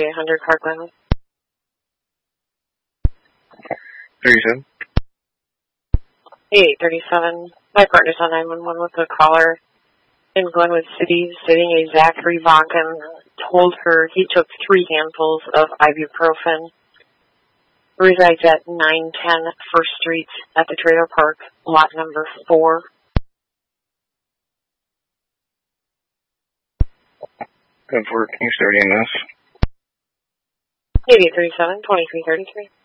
3800 Parkland. 37. 8837. My partner's on 911 with a caller in Glenwood City stating a Zachary Bonkin told her he took 3 handfuls of ibuprofen. Resides at 910 First Street at the trailer park, lot number 4. 10-4, King 30 MS. 8837, 2333.